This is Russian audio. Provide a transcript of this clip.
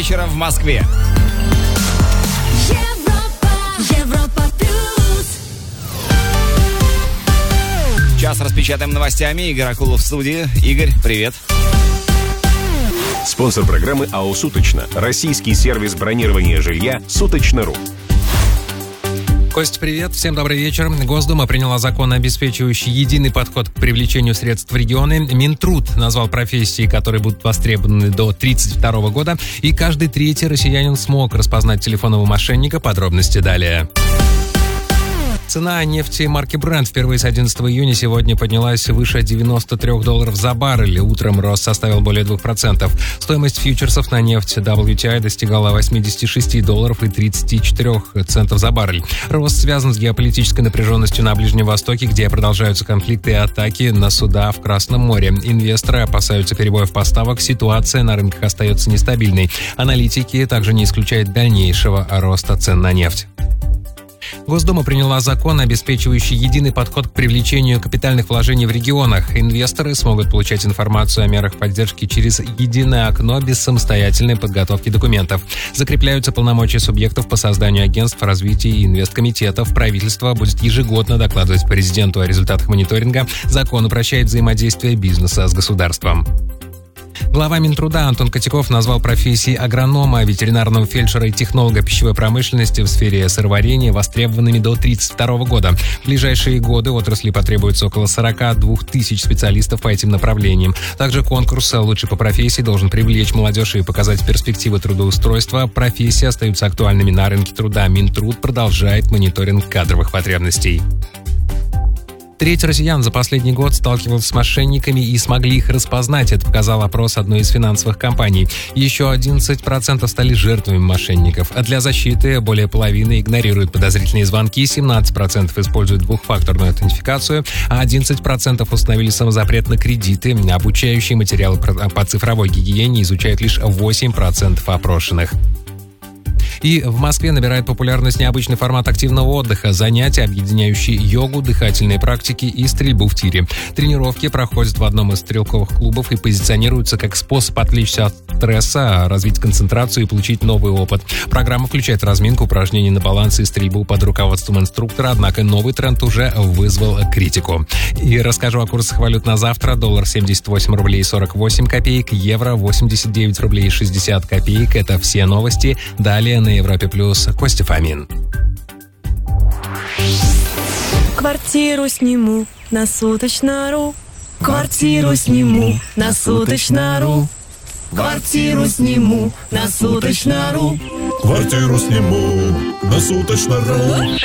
вечера в Москве. Европа плюс. Сейчас распечатаем новостями. Игорь Акулов в студии. Игорь, привет. Спонсор программы АО «Суточно». Российский сервис бронирования жилья «Суточно.ру». Костя, привет. Всем добрый вечер. Госдума приняла закон, обеспечивающий единый подход к привлечению средств в регионы. Минтруд назвал профессии, которые будут востребованы до 2032 года. И каждый третий россиянин смог распознать телефонного мошенника. Подробности далее. Цена нефти марки Brent впервые с 11 июня сегодня поднялась выше $93 за баррель. Утром рост составил более 2%. Стоимость фьючерсов на нефть WTI достигала $86.34 за баррель. Рост связан с геополитической напряженностью на Ближнем Востоке, где продолжаются конфликты и атаки на суда в Красном море. Инвесторы опасаются перебоев поставок. Ситуация на рынках остается нестабильной. Аналитики также не исключают дальнейшего роста цен на нефть. Госдума приняла закон, обеспечивающий единый подход к привлечению капитальных вложений в регионах. Инвесторы смогут получать информацию о мерах поддержки через единое окно без самостоятельной подготовки документов. Закрепляются полномочия субъектов по созданию агентств развития и инвесткомитетов. Правительство будет ежегодно докладывать президенту о результатах мониторинга. Закон упрощает взаимодействие бизнеса с государством. Глава Минтруда Антон Котяков назвал профессии агронома, ветеринарного фельдшера и технолога пищевой промышленности в сфере сыроварения востребованными до 1932 года. В ближайшие годы отрасли потребуется около 42 тысяч специалистов по этим направлениям. Также конкурс «Лучший по профессии» должен привлечь молодежь и показать перспективы трудоустройства. Профессии остаются актуальными на рынке труда. Минтруд продолжает мониторинг кадровых потребностей. Треть россиян за последний год сталкивалась с мошенниками и смогли их распознать. Это показал опрос одной из финансовых компаний. Еще 11% стали жертвами мошенников. А для защиты более половины игнорируют подозрительные звонки, 17% используют двухфакторную аутентификацию, а 11% установили самозапрет на кредиты. Обучающие материалы по цифровой гигиене изучают лишь 8% опрошенных. И в Москве набирает популярность необычный формат активного отдыха. Занятия, объединяющие йогу, дыхательные практики и стрельбу в тире. Тренировки проходят в одном из стрелковых клубов и позиционируются как способ отвлечься от стресса, развить концентрацию и получить новый опыт. Программа включает разминку, упражнения на баланс и стрельбу под руководством инструктора, однако новый тренд уже вызвал критику. И расскажу о курсах валют на завтра. Доллар 78 рублей 48 копеек, евро 89 рублей 60 копеек. Это все новости. Далее на Европе Плюс Костя Фомин. Квартиру сниму на Суточно.ру. Квартиру сниму на Суточно.ру. Квартиру сниму на Суточно.ру. Квартиру сниму на Суточно.ру.